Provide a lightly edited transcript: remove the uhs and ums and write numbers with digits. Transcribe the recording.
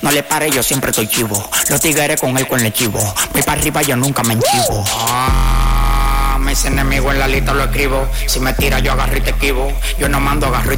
No le pare, yo siempre estoy chivo. Los tigres con el chivo. Voy para arriba, yo nunca me enchivo. Mis enemigos en la lista lo escribo. Si me tira, yo agarro y te esquivo. Yo no mando, agarro y